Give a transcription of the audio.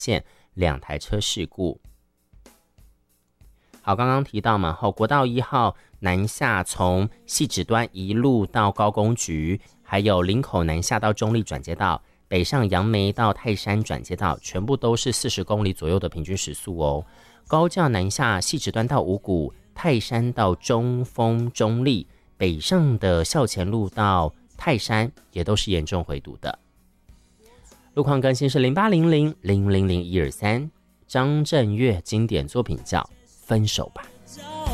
现2台车事故。好，刚刚提到嘛，国道1号南下从汐止端一路到高工局，还有林口南下到中立转接道，北上杨梅到泰山转接道，全部都是40公里左右的平均时速哦。高架南下汐止端到五股，泰山到中丰中立，北上的校前路到泰山也都是严重回堵的。路况更新是0800000123，张震岳经典作品叫《分手吧》。